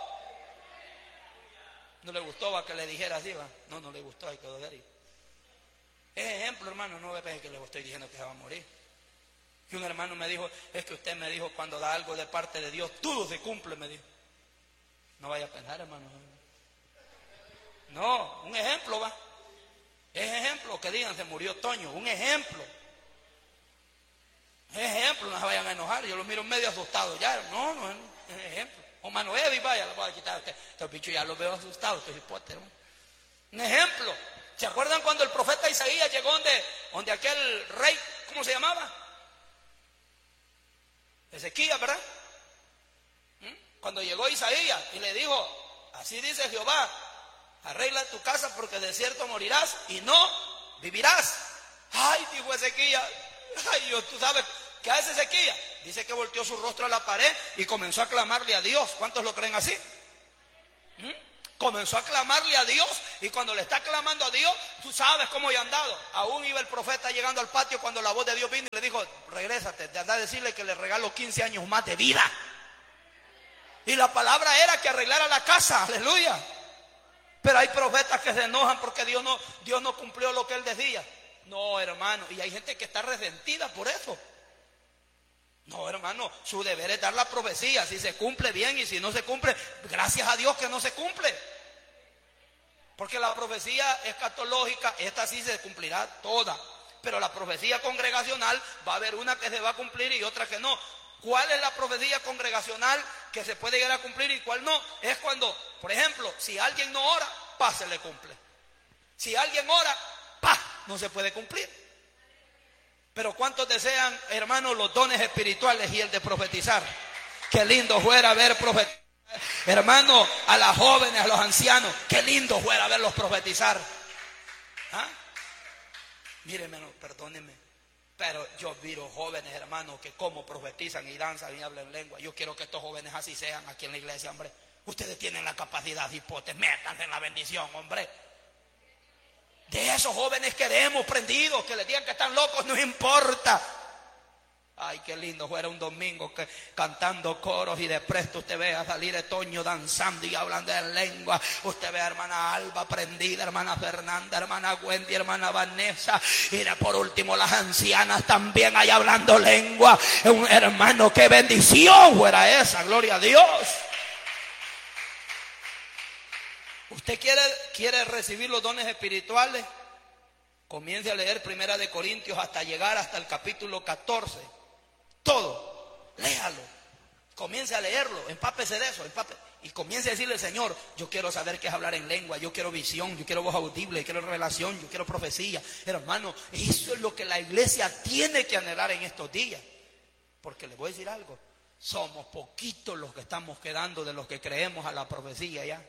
Speaker 1: No le gustó que le dijera así, ¿va? No le gustó, hay que doler. Es ejemplo, hermano, no ve que le estoy diciendo que se va a morir. Y un hermano me dijo, es que usted me dijo cuando da algo de parte de Dios, todo se cumple, me dijo. No vaya a pensar, hermano. No, un ejemplo, va. Es ejemplo, que digan, se murió Toño, un ejemplo. Es ejemplo, no se vayan a enojar, yo los miro medio asustados ya, no, es ejemplo. O Manuel, vaya, lo voy a quitar a usted. Estos bichos ya los veo asustados, estos hipóteros. Un ejemplo. ¿Se acuerdan cuando el profeta Isaías llegó donde aquel rey, ¿cómo se llamaba? Ezequías, ¿verdad? Cuando llegó Isaías y le dijo, así dice Jehová, arregla tu casa porque de cierto morirás y no vivirás. Ay, dijo Ezequías, ay Dios, tú sabes, ¿qué hace Ezequías? Dice que volteó su rostro a la pared y comenzó a clamarle a Dios. ¿Cuántos lo creen así? Comenzó a clamarle a Dios, y cuando le está clamando a Dios, tú sabes cómo yo he andado. Aún iba el profeta llegando al patio cuando la voz de Dios vino y le dijo: regrésate, de andar a decirle que le regalo 15 años más de vida. Y la palabra era que arreglara la casa, aleluya. Pero hay profetas que se enojan porque Dios no cumplió lo que él decía. No, hermano, y hay gente que está resentida por eso. No, hermano, su deber es dar la profecía. Si se cumple, bien, y si no se cumple, gracias a Dios que no se cumple. Porque la profecía escatológica, esta sí se cumplirá toda. Pero la profecía congregacional, va a haber una que se va a cumplir y otra que no. ¿Cuál es la profecía congregacional que se puede llegar a cumplir y cuál no? Es cuando, por ejemplo, si alguien no ora, se le cumple. Si alguien ora, no se puede cumplir. Pero ¿cuántos desean, hermanos, los dones espirituales y el de profetizar? Qué lindo fuera ver profetizar, hermano, a las jóvenes, a los ancianos. Qué lindo fuera verlos profetizar. Mire, hermano, perdónenme, pero yo miro jóvenes, hermanos, que como profetizan y danzan y hablan lengua. Yo quiero que estos jóvenes así sean aquí en la iglesia, hombre. Ustedes tienen la capacidad, hipotes, métanse en la bendición, hombre. De esos jóvenes queremos, prendidos, que les digan que están locos, no importa. Ay, qué lindo fuera un domingo que cantando coros y de presto usted vea salir de Toño danzando y hablando en lengua. Usted ve a hermana Alba prendida, hermana Fernanda, hermana Wendy, hermana Vanessa, y por último las ancianas también ahí hablando lengua. Un hermano, qué bendición fuera esa, gloria a Dios. ¿Usted quiere recibir los dones espirituales? Comience a leer 1 de Corintios hasta llegar hasta el capítulo 14. Todo, léalo. Comience a leerlo, empápese de eso, y comience a decirle: Señor, yo quiero saber qué es hablar en lengua, yo quiero visión, yo quiero voz audible, yo quiero revelación, yo quiero profecía. Hermano, eso es lo que la iglesia tiene que anhelar en estos días. Porque les voy a decir algo, somos poquitos los que estamos quedando de los que creemos a la profecía ya.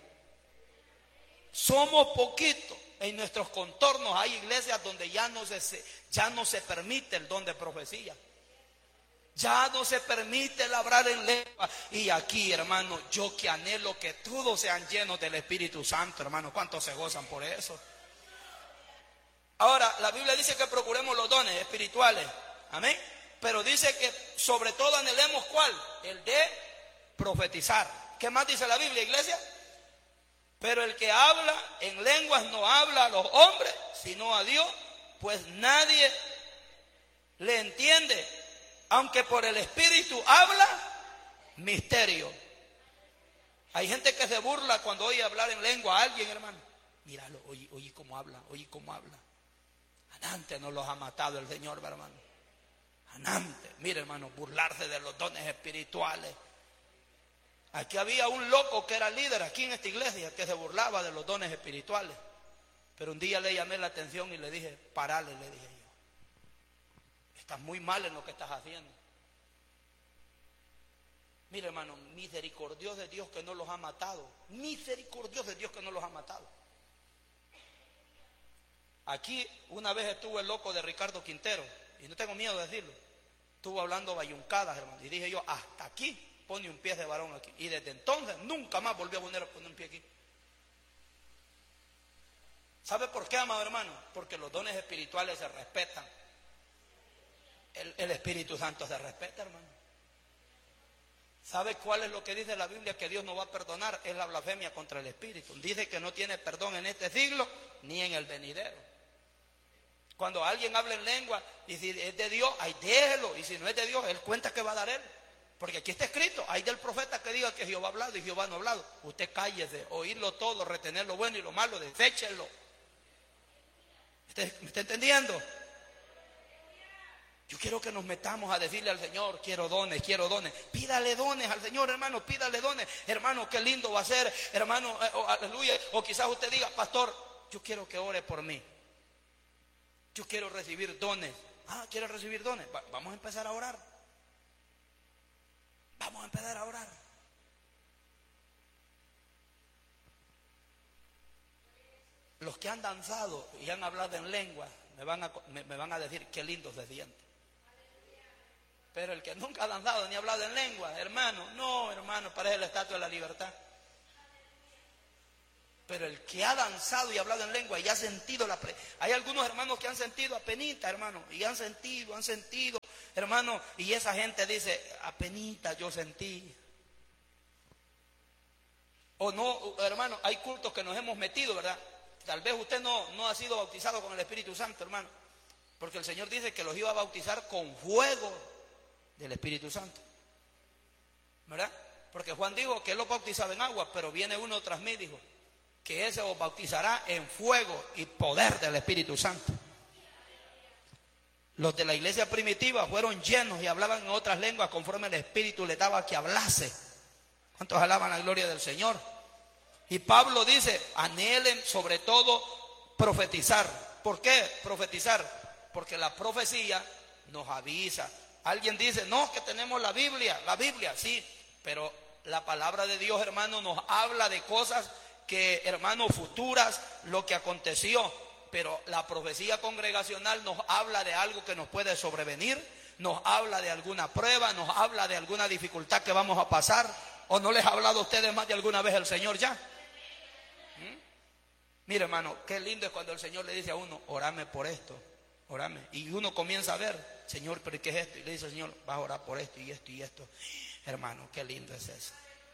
Speaker 1: Somos poquitos. En nuestros contornos hay iglesias donde ya no se permite el don de profecía. Ya no se permite el hablar en lengua. Y aquí, hermano, yo que anhelo que todos sean llenos del Espíritu Santo, hermano. ¿Cuántos se gozan por eso? Ahora, la Biblia dice que procuremos los dones espirituales. Amén. Pero dice que sobre todo anhelemos ¿cuál? El de profetizar. ¿Qué más dice la Biblia, iglesia? Pero el que habla en lenguas no habla a los hombres, sino a Dios, pues nadie le entiende, aunque por el Espíritu habla misterio. Hay gente que se burla cuando oye hablar en lengua a alguien, hermano. Míralo, oye cómo habla, oye cómo habla. Antes no los ha matado el Señor, hermano. Antes, mire, hermano, burlarse de los dones espirituales. Aquí había un loco que era líder aquí en esta iglesia que se burlaba de los dones espirituales. Pero un día le llamé la atención y le dije: parale, le dije yo. Estás muy mal en lo que estás haciendo. Mire, hermano, misericordioso de Dios que no los ha matado. Misericordioso de Dios que no los ha matado. Aquí una vez estuvo el loco de Ricardo Quintero, y no tengo miedo de decirlo. Estuvo hablando bayuncadas, hermano, y dije yo: hasta aquí pone un pie de varón aquí. Y desde entonces nunca más volvió a poner un pie aquí. ¿Sabe por qué, amado hermano? Porque los dones espirituales se respetan. El Espíritu Santo se respeta, hermano. ¿Sabe cuál es lo que dice la Biblia que Dios no va a perdonar? Es la blasfemia contra el Espíritu. Dice que no tiene perdón en este siglo ni en el venidero. Cuando alguien habla en lengua y si es de Dios, ay, déjelo. Y si no es de Dios, Él cuenta que va a dar Él. Porque aquí está escrito: hay del profeta que diga que Jehová ha hablado y Jehová no ha hablado. Usted cállese, oírlo todo, retener lo bueno y lo malo, deséchelo. ¿Me está entendiendo? Yo quiero que nos metamos a decirle al Señor: quiero dones, quiero dones. Pídale dones al Señor, hermano, pídale dones. Hermano, qué lindo va a ser, hermano, aleluya. O quizás usted diga: pastor, yo quiero que ore por mí. Yo quiero recibir dones. ¿Quiere recibir dones? Vamos a empezar a orar. Vamos a empezar a orar. Los que han danzado y han hablado en lengua me van a decir: qué lindo se siente. Pero el que nunca ha danzado ni ha hablado en lengua, hermano, no, hermano, parece la estatua de la libertad. Pero el que ha danzado y hablado en lengua y ha sentido hay algunos hermanos que han sentido apenita, hermano, y han sentido, hermano, y esa gente dice, apenita yo sentí. O no, hermano, hay cultos que nos hemos metido, ¿verdad? Tal vez usted no ha sido bautizado con el Espíritu Santo, hermano, porque el Señor dice que los iba a bautizar con fuego del Espíritu Santo, ¿verdad? Porque Juan dijo que él los bautizaba en agua, pero viene uno tras mí, dijo, que ese os bautizará en fuego y poder del Espíritu Santo. Los de la iglesia primitiva fueron llenos y hablaban en otras lenguas conforme el Espíritu les daba que hablase. ¿Cuántos alaban la gloria del Señor? Y Pablo dice, anhelen sobre todo profetizar. ¿Por qué profetizar? Porque la profecía nos avisa. Alguien dice, no, que tenemos la Biblia, sí, pero la palabra de Dios, hermano, nos habla de cosas que, hermano, futuras, lo que aconteció. Pero la profecía congregacional nos habla de algo que nos puede sobrevenir, nos habla de alguna prueba, nos habla de alguna dificultad que vamos a pasar. ¿O no les ha hablado a ustedes más de alguna vez el Señor ya? Mire, hermano, qué lindo es cuando el Señor le dice a uno, orame por esto, orame. Y uno comienza a ver, Señor, ¿pero qué es esto? Y le dice, Señor, vas a orar por esto y esto y esto. Hermano, qué lindo es eso.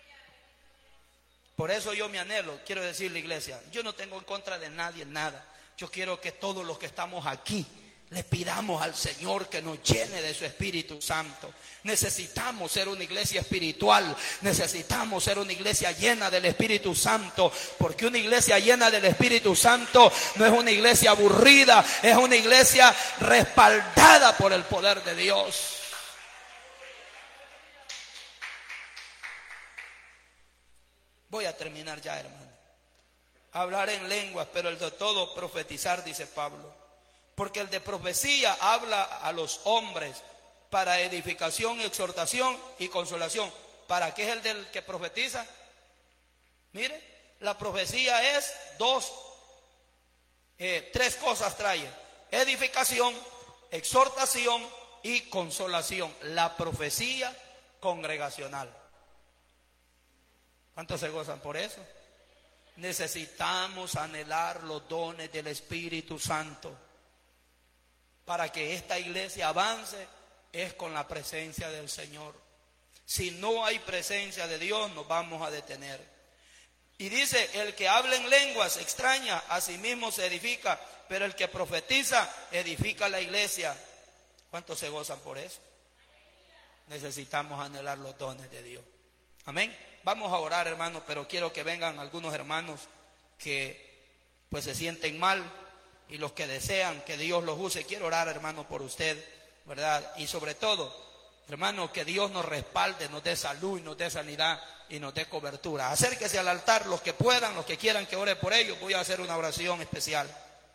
Speaker 1: Por eso yo me anhelo, quiero decirle, iglesia, yo no tengo en contra de nadie nada. Yo quiero que todos los que estamos aquí le pidamos al Señor que nos llene de su Espíritu Santo. Necesitamos ser una iglesia espiritual, necesitamos ser una iglesia llena del Espíritu Santo, porque una iglesia llena del Espíritu Santo no es una iglesia aburrida, es una iglesia respaldada por el poder de Dios. Voy a terminar ya, hermano. Hablar en lenguas, pero el de todo profetizar, dice Pablo. Porque el de profecía habla a los hombres para edificación, exhortación y consolación. ¿Para qué es el del que profetiza? Mire, la profecía es tres cosas trae: edificación, exhortación y consolación. La profecía congregacional. ¿Cuántos se gozan por eso? Necesitamos anhelar los dones del Espíritu Santo. Para que esta iglesia avance es con la presencia del Señor. Si no hay presencia de Dios, nos vamos a detener. Y dice, el que habla en lenguas extrañas, a sí mismo se edifica, pero el que profetiza, edifica la iglesia. ¿Cuántos se gozan por eso? Necesitamos anhelar los dones de Dios. Amén. Vamos a orar, hermanos, pero quiero que vengan algunos hermanos que pues se sienten mal y los que desean que Dios los use. Quiero orar, hermano, por usted, ¿verdad? Y sobre todo, hermano, que Dios nos respalde, nos dé salud, nos dé sanidad y nos dé cobertura. Acérquese al altar los que puedan, los que quieran que ore por ellos. Voy a hacer una oración especial.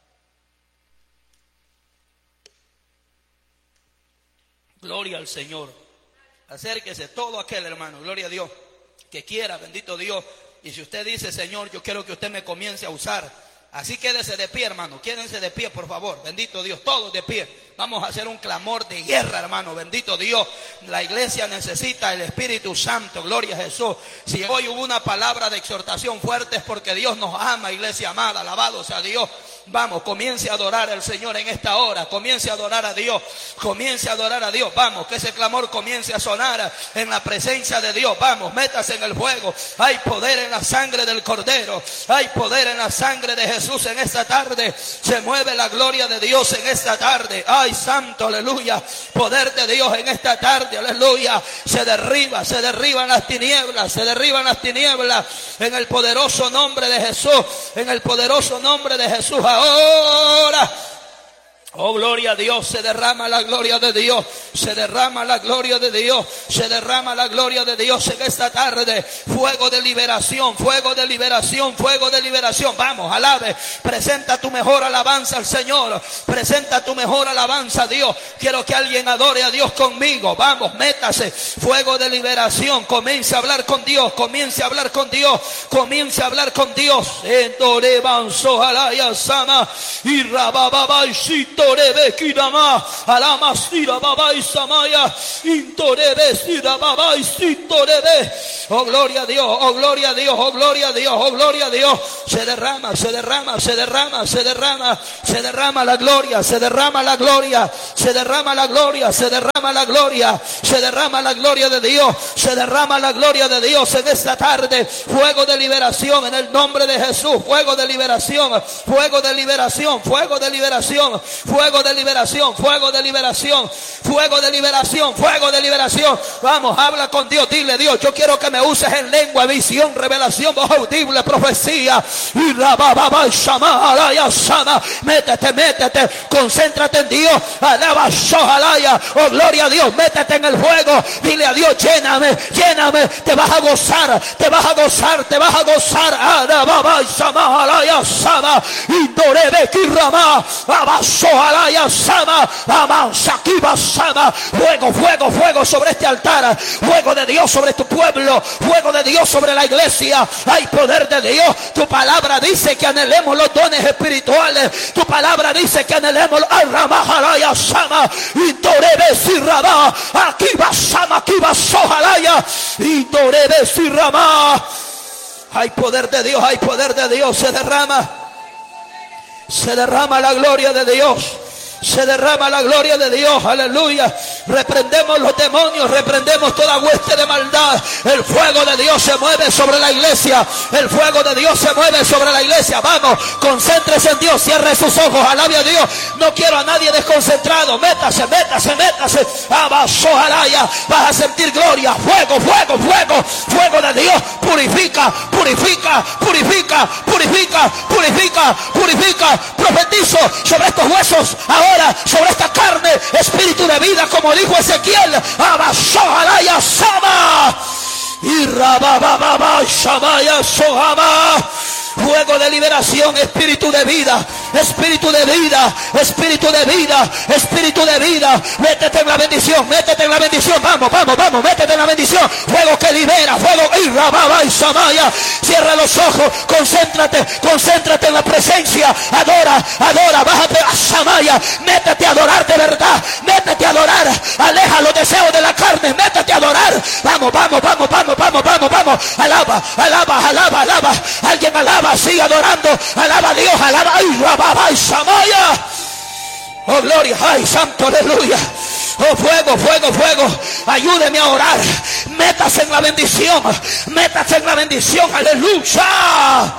Speaker 1: Gloria al Señor. Acérquese todo aquel, hermano, gloria a Dios, que quiera, bendito Dios. Y si usted dice, Señor, yo quiero que usted me comience a usar, así quédese de pie, hermano, quédense de pie, por favor, bendito Dios, todos de pie. Vamos a hacer un clamor de guerra, hermano, bendito Dios. La iglesia necesita el Espíritu Santo, gloria a Jesús. Si hoy hubo una palabra de exhortación fuerte es porque Dios nos ama, iglesia amada, alabado sea Dios. Vamos, comience a adorar al Señor en esta hora, comience a adorar a Dios, comience a adorar a Dios. Vamos, que ese clamor comience a sonar en la presencia de Dios. Vamos, métase en el fuego. Hay poder en la sangre del Cordero, hay poder en la sangre de Jesús en esta tarde. Se mueve la gloria de Dios en esta tarde. Ay, santo, aleluya, poder de Dios en esta tarde, aleluya. Se derriban las tinieblas, se derriban las tinieblas en el poderoso nombre de Jesús, en el poderoso nombre de Jesús. Ahora, oh gloria a Dios, se derrama la gloria de Dios, se derrama la gloria de Dios, se derrama la gloria de Dios en esta tarde. Fuego de liberación, fuego de liberación, fuego de liberación. Vamos, alabe, presenta tu mejor alabanza al Señor, presenta tu mejor alabanza a Dios. Quiero que alguien adore a Dios conmigo. Vamos, métase, fuego de liberación. Comience a hablar con Dios, comience a hablar con Dios, comience a hablar con Dios. Y rabababa y Intorebe Kirama, Alama Sira Baba y Samaya, Intorebe Sira Baba y Sintorebe. Oh gloria a Dios, oh gloria a Dios, oh gloria a Dios, oh gloria a Dios. Se derrama, se derrama, se derrama, se derrama, se derrama la gloria, se derrama la gloria, se derrama la gloria, se derrama la gloria, se derrama la gloria de Dios, se derrama la gloria de Dios en esta tarde. Fuego de liberación en el nombre de Jesús, fuego de liberación, fuego de liberación, fuego de liberación, fuego de liberación, fuego de liberación, fuego de liberación, fuego de liberación. Vamos, habla con Dios, dile: Dios, yo quiero que me uses en lengua, visión, revelación, voz audible, profecía. Y la baba shama alaya sama. Métete, métete, concéntrate en Dios. Alaba shohalaya. Oh gloria a Dios, métete en el fuego. Dile a Dios: lléname, lléname. Te vas a gozar, te vas a gozar, te vas a gozar. Alaba shama alaya sama. Indorebe kirama. Aba shohalaya sama. Ama shakiba sama. Fuego, fuego, fuego sobre este altar. Fuego de Dios sobre tu pueblo. Fuego de Dios sobre la iglesia. Hay poder de Dios. Tu palabra dice que anhelemos los dones espirituales. Tu palabra dice que anhelemos Arramajalaya Sama. Intorebe Sirrama. Aquí va Sama, aquí va Sojalaya. Intorebe Sirrama. Hay poder de Dios, hay poder de Dios. Se derrama. Se derrama la gloria de Dios. Se derrama la gloria de Dios, aleluya. Reprendemos los demonios, reprendemos toda hueste de maldad. El fuego de Dios se mueve sobre la iglesia. El fuego de Dios se mueve sobre la iglesia. Vamos, concéntrese en Dios, cierre sus ojos, alabe a Dios. No quiero a nadie desconcentrado. Métase, métase, métase. Abajo, alaya. Vas a sentir gloria. Fuego, fuego, fuego. Fuego de Dios. Purifica, purifica, purifica, purifica, purifica, purifica. Profetizo sobre estos huesos ahora, sobre esta carne, espíritu de vida, como dijo Ezequiel. Abashohalaya Sama. Y Rabababa Shamaya Sohama. Fuego de liberación, espíritu de vida, espíritu de vida, espíritu de vida, espíritu de vida. Métete en la bendición, métete en la bendición. Vamos, vamos, vamos, métete en la bendición. Fuego que libera, fuego. Y Rababa y Samaya. Cierra los ojos, concéntrate, concéntrate en la presencia. Adora, adora, bájate a Samaya. Métete a adorar de verdad, métete a adorar. Aleja los deseos de la carne, métete a adorar. Vamos, vamos, vamos, vamos, vamos, vamos, vamos. Alaba, alaba, alaba, alaba. Alguien alaba. Sigue adorando, alaba a Dios, alaba. Ay, rababa, ay, Samaya. Oh gloria, ay, santo, aleluya. Oh fuego, fuego, fuego. Ayúdeme a orar. Métase en la bendición, métase en la bendición, aleluya.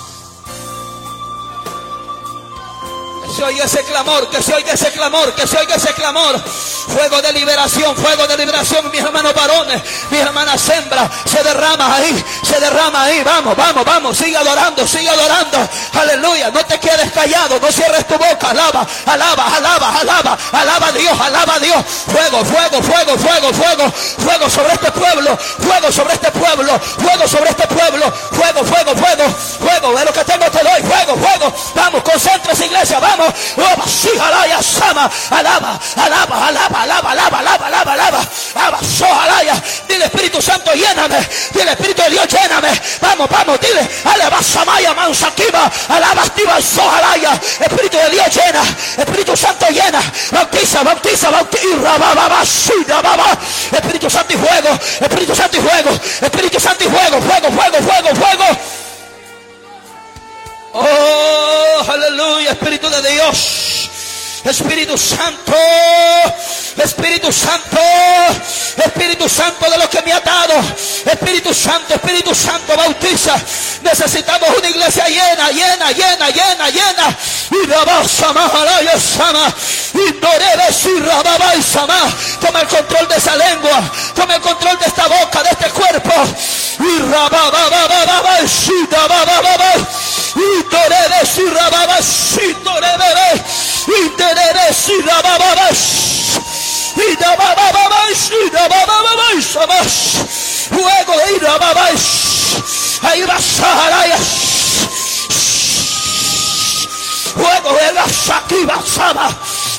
Speaker 1: Que se oiga ese clamor, que se oiga ese clamor, que se oiga ese clamor. Fuego de liberación, mis hermanos varones, mis hermanas hembras. Se derrama ahí, se derrama ahí. Vamos, vamos, vamos, sigue adorando, sigue adorando. Aleluya, no te quedes callado, no cierres tu boca. Alaba, alaba, alaba, alaba, alaba a Dios, alaba a Dios. Fuego, fuego, fuego, fuego, fuego, fuego sobre este pueblo, fuego sobre este pueblo, fuego sobre este pueblo, fuego, fuego, fuego, fuego, de lo que tengo te doy, fuego, fuego. Vamos, concéntrese, iglesia, vamos. Oh, sí, alaya, sama, alaba, alaba, alaba, alaba, alaba, alaba, alaba, alaba, alaba, sojalaya. Dile: Espíritu Santo, lléname. Dile: Espíritu de Dios, lléname. Vamos, vamos, dile: alaba, samaya, mansakiba, alaba, activa, sojalaya. Espíritu de Dios, llena. Espíritu Santo, llena. Bautiza, bautiza, bautiza. Espíritu Santo y fuego. Espíritu Santo y fuego. Espíritu Santo y fuego. Fuego, fuego, fuego, fuego. Oh, aleluya, Espíritu de Dios. Espíritu Santo, Espíritu Santo, Espíritu Santo de lo que me ha dado. Espíritu Santo, bautiza. Necesitamos una iglesia llena, llena, llena, llena, llena. Y toma el control de esa lengua, toma el control de esta boca, de este cuerpo. Fuego de ira, ahí va Saharaya. Fuego de la Shakiba Sama.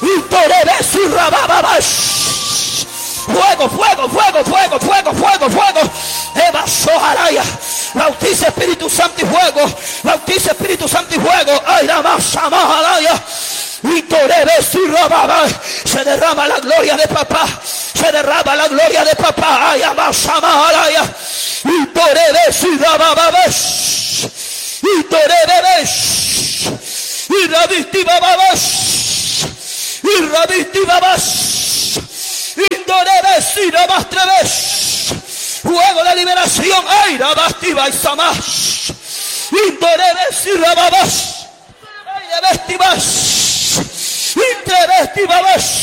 Speaker 1: Fuego, fuego, fuego, fuego, fuego, fuego, fuego. Eva Soharaya. Bautiza Espíritu Santo y fuego. Bautiza Espíritu Santo y fuego. Ay, la masa Maharaya. Se derrama la gloria de papá. Se derrama la gloria de papá. Ay, amasamalaya. Y toredes y rabababesh. Y torebebesh. Y rabitibababesh. Y rabitibababesh. Y toredes y rabastrebesh. Fuego de liberación. Ay, rabastiba y samash. Y toredes y rabababesh. Ay, de vestibash. Y te vestibabesh.